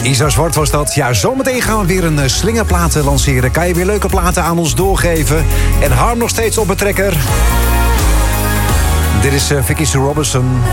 Isa Zwart was dat. Ja, zometeen gaan we weer een slingerplaat lanceren. Kan je weer leuke platen aan ons doorgeven. En Harm nog steeds op het trekker. Dit is Vicky Sue Robinson.